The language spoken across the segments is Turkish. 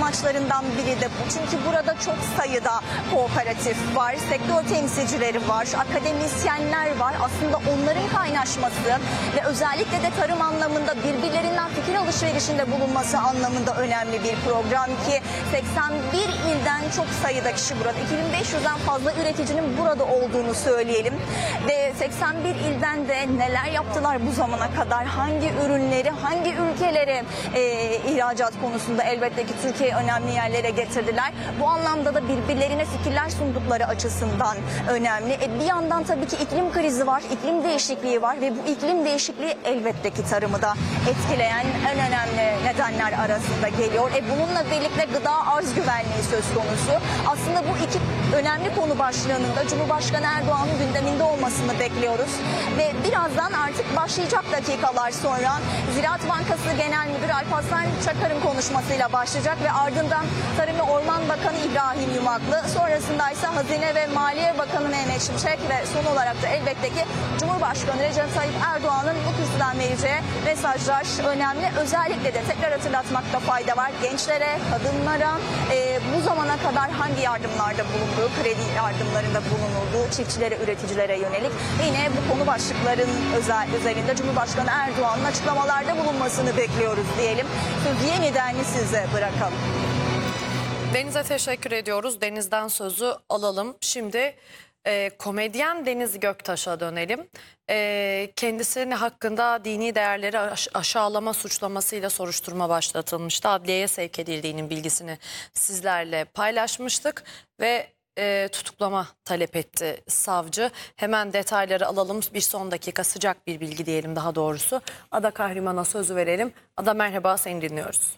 amaçlarından biri de bu. Çünkü burada çok sayıda kooperatif var, sektör temsilcileri var, akademisyenler var. Aslında onların kaynaşması ve özellikle de tarım anlamında birbirlerinden fikir alışverişinde bulunması anlamında önemli bir program ki 81 ilden çok sayıda kişi burada. 2500'den fazla üreticinin burada olduğunu söyleyelim. Ve 81 ilden de neler yaptılar bu zamana kadar, hangi ürünleri, hangi ülkelere ihracat konusunda elbette ki Türkiye'yi önemli yerlere getirdiler. Bu anlamda da birbirlerine fikirler sundukları açısından önemli. Bir yandan tabii ki iklim krizi var, iklim değişikliği var ve bu iklim değişikliği elbette ki tarımı da etkileyen en önemli nedenler arasında geliyor. Bununla birlikte gıda arz güvenliği söz konusu. Aslında bu iki önemli konu başlığının da Cumhurbaşkanı Erdoğan'ın gündeminde olmasını bekliyoruz. Ve birazdan artık başlayacak dakikalar sonra Ziraat Bankası Genel Müdürü Alparslan Çakar'ın konuşmasıyla başlayacak ve ardından Tarım ve Orman Bakanı İbrahim Yumaklı, sonrasında ise Hazine ve Maliye Bakanı Mehmet Şimşek ve son olarak da elbette ki Cumhurbaşkanı Recep Tayyip Erdoğan'ın bu kürsüden vereceği mesajlar önemli. Özellikle de tekrar hatırlatmakta fayda var. Gençlere, kadınlara bu zamana kadar hangi yardımlarda bulunduğu, kredi yardımlarında bulunulduğu, çiftçilere, üreticilere yönelik yine bu konu başlıkların özelinde Cumhurbaşkanı Erdoğan'ın açıklamalarda bulunmasını bekliyoruz diyelim. Sözü yeniden size bırakalım. Deniz'e teşekkür ediyoruz. Deniz'den sözü alalım. Şimdi komedyen Deniz Göktaş'a dönelim. Kendisinin hakkında dini değerleri aşağılama suçlamasıyla soruşturma başlatılmıştı. Adliyeye sevk edildiğinin bilgisini sizlerle paylaşmıştık ve tutuklama talep etti savcı. Hemen detayları alalım. Bir son dakika sıcak bir bilgi diyelim daha doğrusu. Ada Kahraman'a sözü verelim. Ada merhaba, seni dinliyoruz.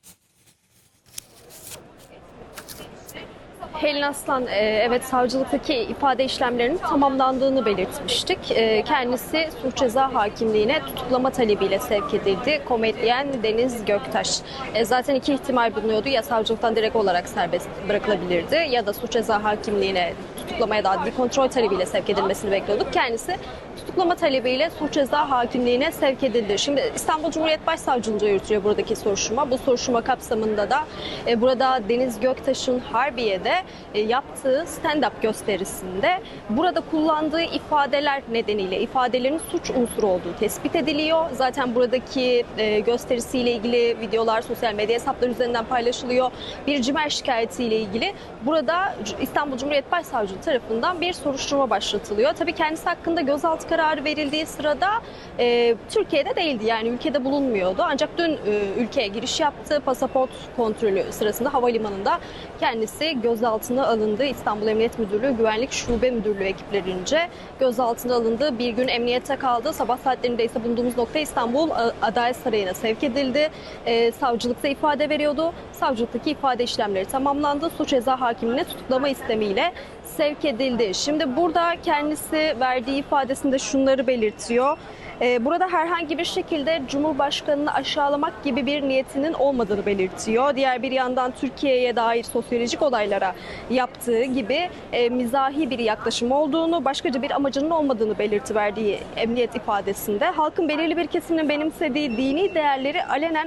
Helin Aslan, evet savcılıktaki ifade işlemlerinin tamamlandığını belirtmiştik. Kendisi suç ceza hakimliğine tutuklama talebiyle sevk edildi. Komedyen Deniz Göktaş. Zaten iki ihtimal bulunuyordu. Ya savcılıktan direkt olarak serbest bırakılabilirdi ya da suç ceza hakimliğine tutuklamaya da adli kontrol talebiyle sevk edilmesini bekliyorduk. Kendisi tutuklama talebiyle suç ceza hakimliğine sevk edildi. Şimdi İstanbul Cumhuriyet Başsavcılığı'nca yürütüyor buradaki soruşturma. Bu soruşturma kapsamında da burada Deniz Göktaş'ın Harbiye'de yaptığı stand-up gösterisinde burada kullandığı ifadeler nedeniyle ifadelerin suç unsuru olduğu tespit ediliyor. Zaten buradaki gösterisiyle ilgili videolar sosyal medya hesapları üzerinden paylaşılıyor. Bir cimer şikayetiyle ilgili burada İstanbul Cumhuriyet Başsavcılığı tarafından bir soruşturma başlatılıyor. Tabii kendisi hakkında gözaltı kararı verildiği sırada Türkiye'de değildi, yani ülkede bulunmuyordu. Ancak dün ülkeye giriş yaptı. Pasaport kontrolü sırasında havalimanında kendisi gözaltına alındı. İstanbul Emniyet Müdürlüğü Güvenlik Şube Müdürlüğü ekiplerince gözaltına alındı. Bir gün emniyette kaldı. Sabah saatlerinde ise bulunduğumuz nokta İstanbul Adalet Sarayı'na sevk edildi. Savcılıkta ifade veriyordu. Savcılıktaki ifade işlemleri tamamlandı. Suç ceza hakimliğine tutuklama istemiyle sevk edildi. Şimdi burada kendisi verdiği ifadesinde şunları belirtiyor. Burada herhangi bir şekilde Cumhurbaşkanı'nı aşağılamak gibi bir niyetinin olmadığını belirtiyor. Diğer bir yandan Türkiye'ye dair sosyolojik olaylara yaptığı gibi mizahi bir yaklaşım olduğunu, başkaca bir amacının olmadığını belirtiverdiği emniyet ifadesinde halkın belirli bir kesiminin benimsediği dini değerleri alenen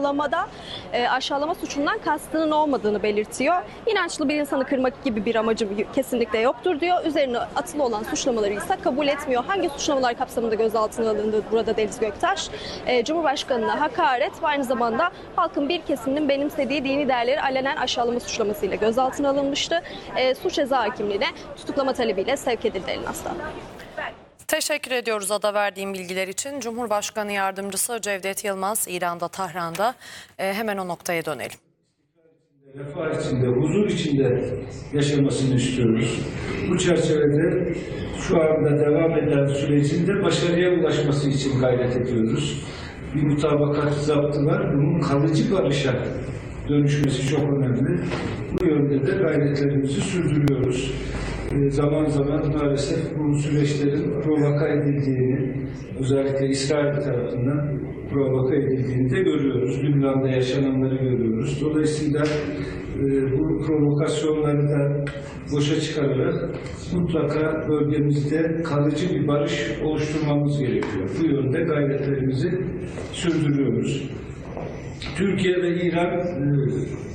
aşağılama suçundan kastının olmadığını belirtiyor. İnançlı bir insanı kırmak gibi bir amacı kesinlikle yoktur diyor. Üzerine atılı olan suçlamaları ise kabul etmiyor. Hangi suçlamalar kapsamında gözaltına alındı burada Deniz Göktaş? Cumhurbaşkanına hakaret ve aynı zamanda halkın bir kesiminin benimsediği dini değerleri alenen aşağılama suçlamasıyla gözaltına alınmıştı. Suç ceza hakimliğine tutuklama talebiyle sevk edildi Helin Aslan. Teşekkür ediyoruz Ada verdiğim bilgiler için. Cumhurbaşkanı Yardımcısı Cevdet Yılmaz İran'da, Tahran'da. Hemen o noktaya dönelim. Refah içinde, huzur içinde yaşamasını istiyoruz. Bu çerçevede şu anda devam eden sürecinde başarıya ulaşması için gayret ediyoruz. Bir mutabakat zaptı var. Bunun kalıcı barışa dönüşmesi çok önemli. Bu yönde de gayretlerimizi sürdürüyoruz. Zaman zaman maalesef bu süreçlerin provoka edildiğini, özellikle İsrail tarafından provoka edildiğini de görüyoruz. Lübnan'da yaşananları görüyoruz. Dolayısıyla bu provokasyonları da boşa çıkararak mutlaka bölgemizde kalıcı bir barış oluşturmamız gerekiyor. Bu yönde gayretlerimizi sürdürüyoruz. Türkiye ve İran